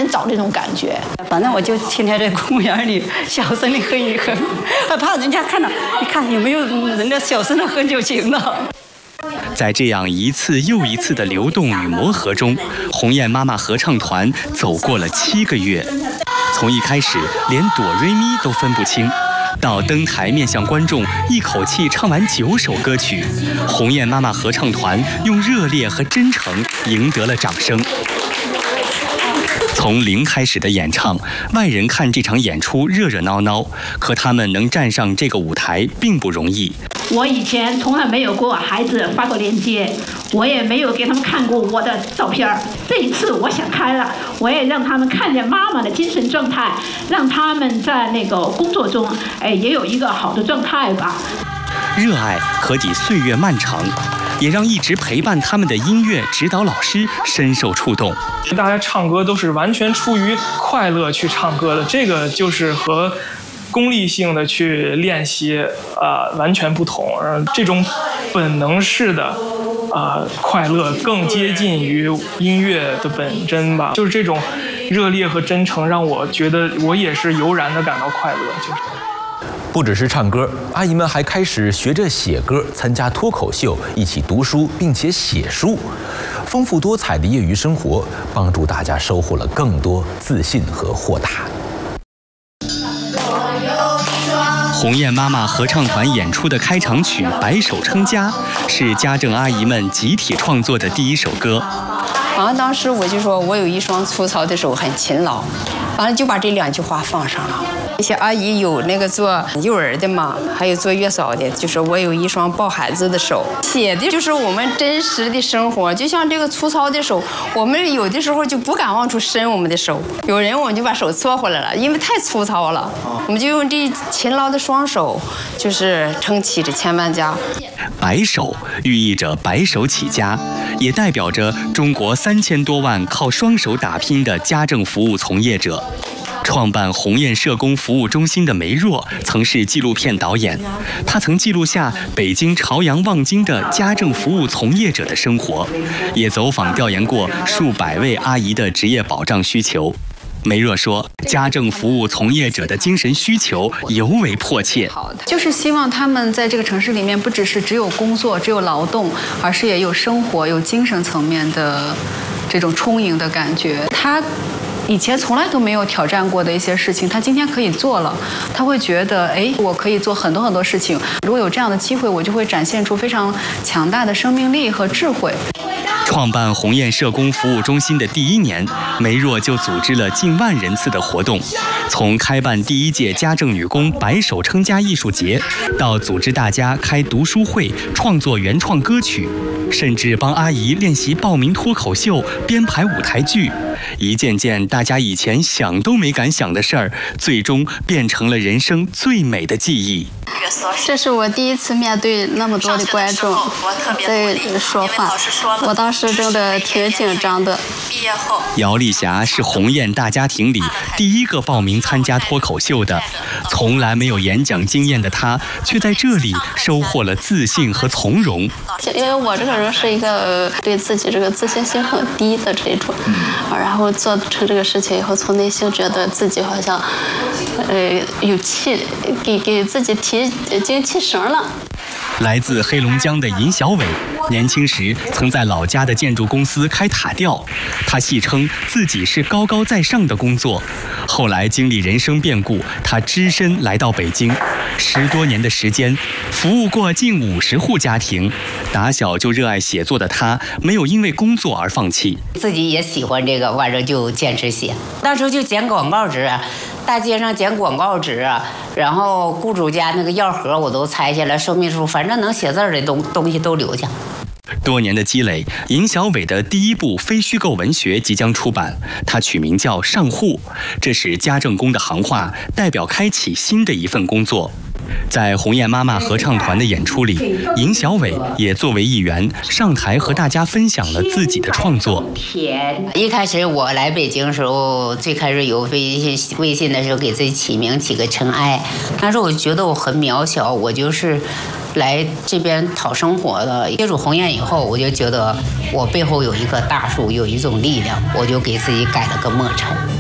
找这种感觉。 反正我就天天在公园里小声地哼一哼，怕人家看到，你看有没有人家小声地哼就行了。 在这样一次又一次的流动与磨合中，鸿雁妈妈合唱团走过了7个月。从一开始连哆瑞咪都分不清，到登台面向观众一口气唱完9首歌曲，鸿雁妈妈合唱团用热烈和真诚赢得了掌声。从零开始的演唱，外人看这场演出热热闹闹，可他们能站上这个舞台并不容易。 我以前从来没有给我孩子发过链接，我也没有给他们看过我的照片。这一次我想开了，我也让他们看见妈妈的精神状态，让他们在那个工作中，也有一个好的状态吧。 热爱何抵岁月漫长，也让一直陪伴他们的音乐指导老师深受触动。 大家唱歌都是完全出于快乐去唱歌的，这个就是和功利性的去练习完全不同。这种本能式的快乐更接近于音乐的本真吧。就是这种热烈和真诚，让我觉得我也是油然的感到快乐。就是不只是唱歌，阿姨们还开始学着写歌，参加脱口秀，一起读书，并且写书。丰富多彩的业余生活，帮助大家收获了更多自信和豁达。 鸿雁妈妈合唱团演出的开场曲《白手撑家》是家政阿姨们集体创作的第一首歌。 当时我就说我有一双粗糙的手，很勤劳，完了就把这2句话放上了。那些阿姨有那个做幼儿的嘛，还有做月嫂的，就说我有一双抱孩子的手，写的就是我们真实的生活。就像这个粗糙的手，我们有的时候就不敢往出伸我们的手，有人我们就把手搓回来了，因为太粗糙了，我们就用这勤劳的双手，就是撑起这千万家。 白手寓意着白手起家，也代表着中国3000多万靠双手打拼的家政服务从业者。创办鸿雁社工服务中心的梅若曾是纪录片导演，他曾记录下北京朝阳望京的家政服务从业者的生活，也走访调研过数百位阿姨的职业保障需求。梅若说，家政服务从业者的精神需求尤为迫切， 就是希望他们在这个城市里面不只有工作，只有劳动，而是也有生活，有精神层面的这种充盈的感觉。他以前从来都没有挑战过的一些事情，他今天可以做了，他会觉得，我可以做很多很多事情。如果有这样的机会，我就会展现出非常强大的生命力和智慧。 创办鸿雁社工服务中心的第1年，梅若就组织了近万人次的活动，从开办第1届家政女工白手撑家艺术节，到组织大家开读书会、创作原创歌曲，甚至帮阿姨练习报名脱口秀、编排舞台剧。一件件大家以前想都没敢想的事儿，最终变成了人生最美的记忆。 这是我第一次面对那么多的观众在说话，我当时真的挺紧张的。 姚丽霞是鸿雁大家庭里第1个报名参加脱口秀的，从来没有演讲经验的她，却在这里收获了自信和从容。 因为我这个人是一个对自己这个自信心很低的这种，然后做成这个事情以后，从内心觉得自己好像有气，给自己精气神了。 来自黑龙江的尹小伟，年轻时曾在老家的建筑公司开塔吊，他戏称自己是高高在上的工作。后来经历人生变故，他只身来到北京，10多年的时间，服务过近50户家庭。打小就热爱写作的他，没有因为工作而放弃， 自己也喜欢这个，反正就坚持写。那时候就剪广告纸，大街上剪广告纸，然后雇主家那个药盒我都拆下来，说明书，反正能写字的东西都留下。 多年的积累，尹小伟的第1部非虚构文学即将出版，他取名叫《上户》，这是家政工的行话，代表开启新的一份工作。在鸿雁妈妈合唱团的演出里，尹小伟也作为一员上台和大家分享了自己的创作。 一开始我来北京的时候，最开始有微信的时候，给自己起名起个尘埃，但是我觉得我很渺小，我就是来这边讨生活的。接触鸿雁以后，我就觉得我背后有一棵大树，有一种力量，我就给自己改了个墨尘。